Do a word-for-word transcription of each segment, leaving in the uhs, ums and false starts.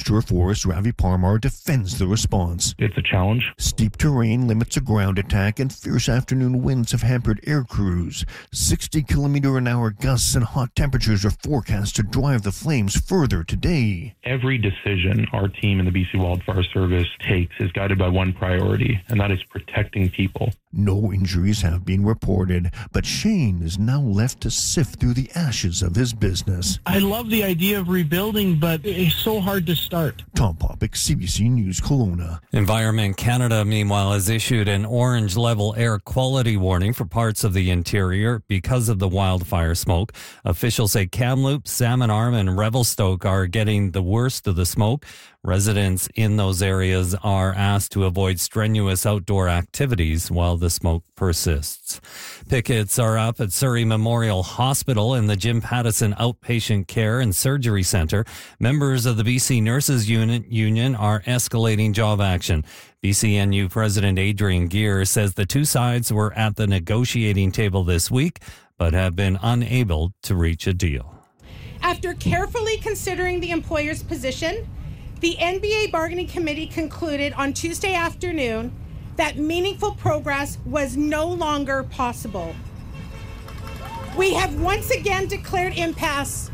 Minister of Forests Ravi Parmar defends the response. It's a challenge. Steep terrain limits a ground attack and fierce afternoon winds have hampered air crews. sixty kilometer an hour gusts and hot temperatures are forecast to drive the flames further today. Every decision our team in the B C Wildfire Service takes is guided by one priority, and that is protecting people. No injuries have been reported, but Shane is now left to sift through the ashes of his business. I love the idea of rebuilding, but it's so hard to start. Tom Popick, C B C News, Kelowna. Environment Canada, meanwhile, has issued an orange level air quality warning for parts of the interior because of the wildfire smoke. Officials say Kamloops, Salmon Arm, and Revelstoke are getting the worst of the smoke. Residents in those areas are asked to avoid strenuous outdoor activities while the smoke persists. Pickets are up at Surrey Memorial Hospital and the Jim Pattison Outpatient Care and Surgery Centre. Members of the B C Nurses Union are escalating job action. B C N U President Adrian Gear says the two sides were at the negotiating table this week, but have been unable to reach a deal. After carefully considering the employer's position, the N B A Bargaining Committee concluded on Tuesday afternoon that meaningful progress was no longer possible. We have once again declared impasse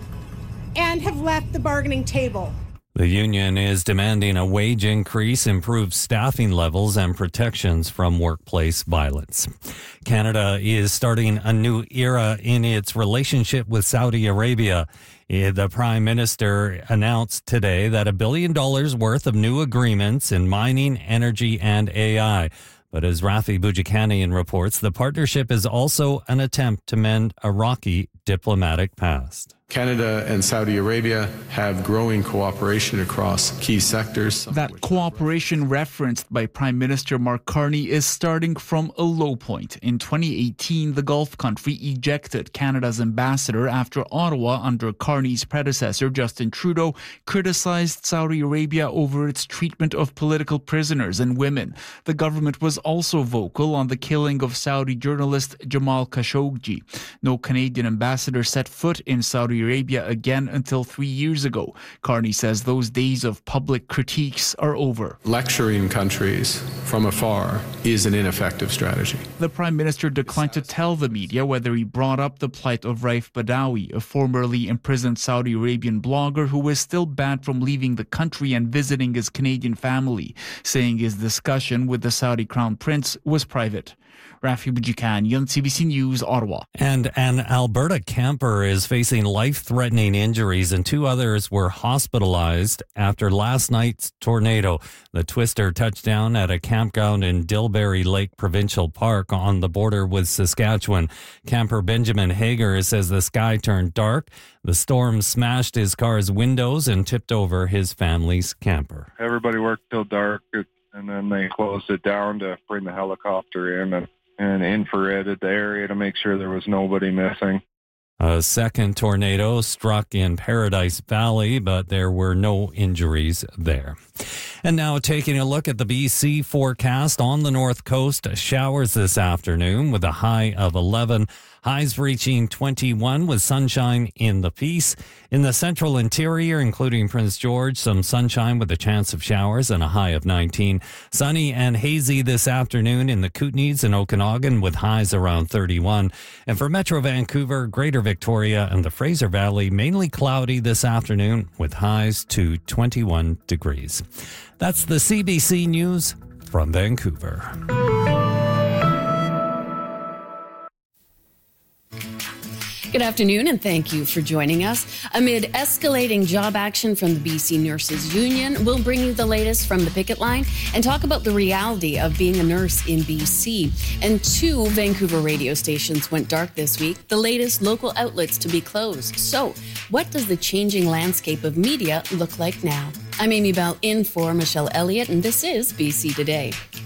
and have left the bargaining table. The union is demanding a wage increase, improved staffing levels, and protections from workplace violence. Canada is starting a new era in its relationship with Saudi Arabia. The Prime Minister announced today that a billion dollars worth of new agreements in mining, energy, and A I. But as Rafi Boudjikanian reports, the partnership is also an attempt to mend a rocky diplomatic past. Canada and Saudi Arabia have growing cooperation across key sectors. That cooperation referenced by Prime Minister Mark Carney is starting from a low point. In twenty eighteen, the Gulf country ejected Canada's ambassador after Ottawa, under Carney's predecessor Justin Trudeau, criticized Saudi Arabia over its treatment of political prisoners and women. The government was also vocal on the killing of Saudi journalist Jamal Khashoggi. No Canadian ambassador set foot in Saudi Arabia again until three years ago. Carney says those days of public critiques are over. Lecturing countries from afar is an ineffective strategy. The Prime Minister declined to tell the media whether he brought up the plight of Raif Badawi, a formerly imprisoned Saudi Arabian blogger who is still banned from leaving the country and visiting his Canadian family, saying his discussion with the Saudi Crown Prince was private. Rafi Boudjikanian, C B C News, Ottawa. And an Alberta camper is facing life-threatening injuries, and two others were hospitalized after last night's tornado. The twister touched down at a campground in Dilberry Lake Provincial Park on the border with Saskatchewan. Camper Benjamin Hager says the sky turned dark. The storm smashed his car's windows and tipped over his family's camper. Everybody worked till dark, and then they closed it down to bring the helicopter in and and infrareded the area to make sure there was nobody missing. A second tornado struck in Paradise Valley, but there were no injuries there. And now taking a look at the B C forecast on the north coast. Showers this afternoon with a high of eleven. Highs reaching twenty-one with sunshine in the Peace. In the central interior, including Prince George, some sunshine with a chance of showers and a high of nineteen. Sunny and hazy this afternoon in the Kootenays and Okanagan with highs around thirty-one. And for Metro Vancouver, Greater Victoria, and the Fraser Valley, mainly cloudy this afternoon with highs to twenty-one degrees. That's the C B C News from Vancouver. Good afternoon, and thank you for joining us. Amid escalating job action from the B C Nurses Union, we'll bring you the latest from the picket line and talk about the reality of being a nurse in B C. And two Vancouver radio stations went dark this week, the latest local outlets to be closed. So, what does the changing landscape of media look like now? I'm Amy Bell in for Michelle Elliott, and this is B C Today.